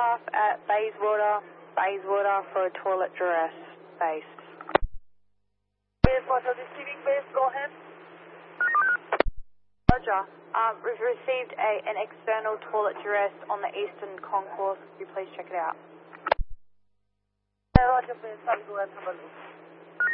staff at Bayswater for a toilet duress base. Bayswater receiving base, go ahead. Roger. We've received an external toilet duress on the eastern concourse. Could you please check it out? Roger, please. I'll go and have a look.